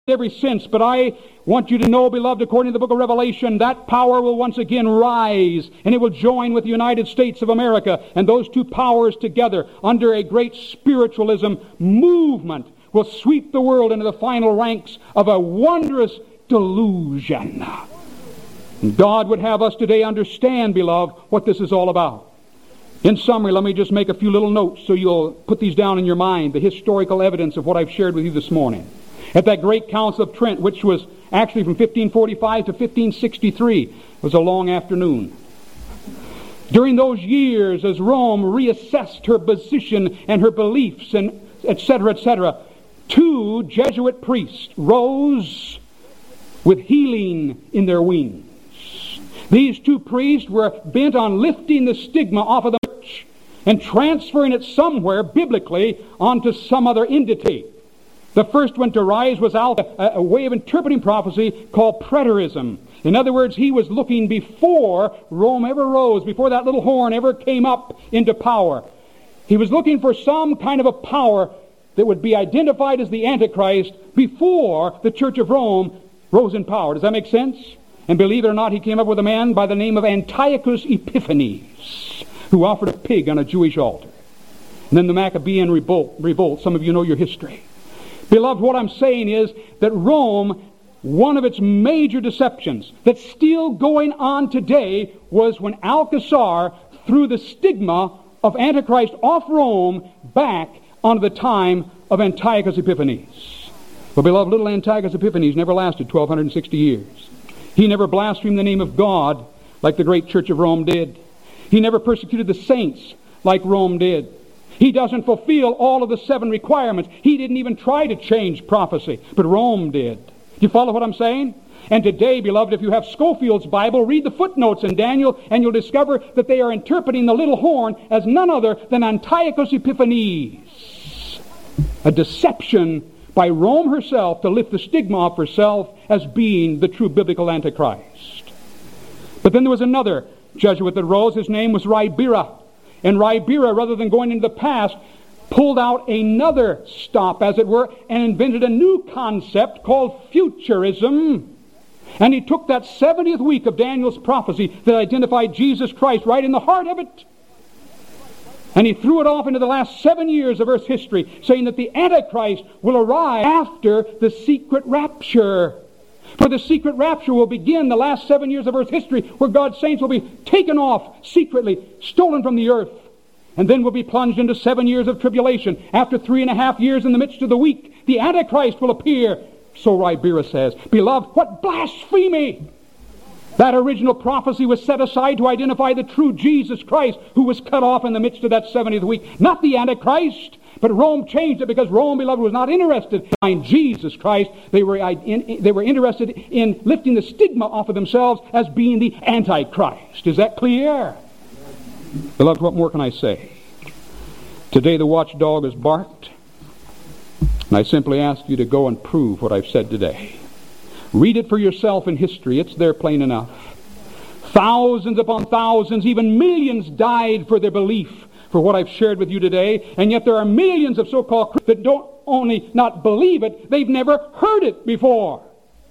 ever since, but I want you to know, beloved, according to the book of Revelation, that power will once again rise, and it will join with the United States of America, and those two powers together under a great spiritualism movement will sweep the world into the final ranks of a wondrous delusion. And God would have us today understand, beloved, what this is all about. In summary, let me just make a few little notes so you'll put these down in your mind, the historical evidence of what I've shared with you this morning. At that great Council of Trent, which was actually from 1545 to 1563, it was a long afternoon. During those years, as Rome reassessed her position and her beliefs, and etc., two Jesuit priests rose with healing in their wings. These two priests were bent on lifting the stigma off of the church and transferring it somewhere biblically onto some other entity. The first one to rise was a way of interpreting prophecy called preterism. In other words, he was looking before Rome ever rose, before that little horn ever came up into power. He was looking for some kind of a power that would be identified as the Antichrist before the Church of Rome rose in power. Does that make sense? And believe it or not, he came up with a man by the name of Antiochus Epiphanes, who offered a pig on a Jewish altar. And then the Maccabean revolt. Some of you know your history. Beloved, what I'm saying is that Rome, one of its major deceptions that's still going on today was when Alcazar threw the stigma of Antichrist off Rome back onto the time of Antiochus Epiphanes. But beloved, little Antiochus Epiphanes never lasted 1,260 years. He never blasphemed the name of God like the great Church of Rome did. He never persecuted the saints like Rome did. He doesn't fulfill all of the 7 requirements. He didn't even try to change prophecy, but Rome did. Do you follow what I'm saying? And today, beloved, if you have Scofield's Bible, read the footnotes in Daniel, and you'll discover that they are interpreting the little horn as none other than Antiochus Epiphanes. A deception by Rome herself to lift the stigma off herself as being the true biblical Antichrist. But then there was another Jesuit that rose. His name was Ribera. And Ribera, rather than going into the past, pulled out another stop, as it were, and invented a new concept called futurism. And he took that 70th week of Daniel's prophecy that identified Jesus Christ right in the heart of it, and he threw it off into the last 7 years of Earth's history, saying that the Antichrist will arrive after the secret rapture. For the secret rapture will begin the last 7 years of Earth's history, where God's saints will be taken off secretly, stolen from the earth, and then will be plunged into 7 years of tribulation. After 3.5 years in the midst of the week, the Antichrist will appear. So Ribera says, beloved, what blasphemy! That original prophecy was set aside to identify the true Jesus Christ, who was cut off in the midst of that 70th week. Not the Antichrist, but Rome changed it because Rome, beloved, was not interested in Jesus Christ. They were interested in lifting the stigma off of themselves as being the Antichrist. Is that clear? Beloved, what more can I say? Today the watchdog has barked, and I simply ask you to go and prove what I've said today. Read it for yourself in history. It's there plain enough. Thousands upon thousands, even millions died for their belief for what I've shared with you today, and yet there are millions of so-called Christians that don't only not believe it, they've never heard it before.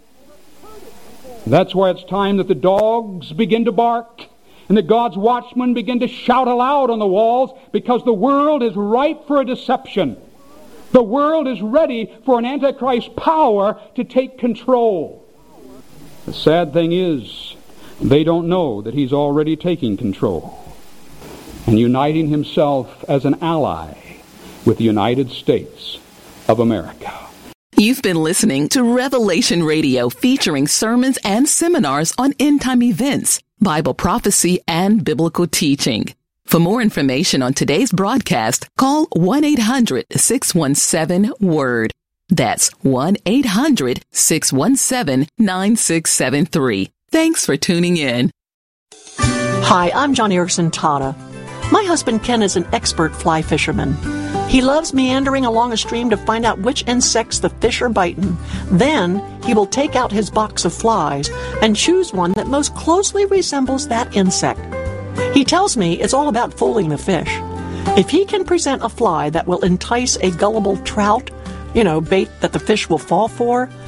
That's why it's time that the dogs begin to bark and that God's watchmen begin to shout aloud on the walls, because the world is ripe for a deception. The world is ready for an Antichrist power to take control. The sad thing is, they don't know that he's already taking control and uniting himself as an ally with the United States of America. You've been listening to Revelation Radio, featuring sermons and seminars on end-time events, Bible prophecy, and biblical teaching. For more information on today's broadcast, call 1-800-617-WORD. That's 1-800-617-9673. Thanks for tuning in. Hi, I'm John Erickson Tata. My husband Ken is an expert fly fisherman. He loves meandering along a stream to find out which insects the fish are biting. Then he will take out his box of flies and choose one that most closely resembles that insect. He tells me it's all about fooling the fish. If he can present a fly that will entice a gullible trout, bait that the fish will fall for,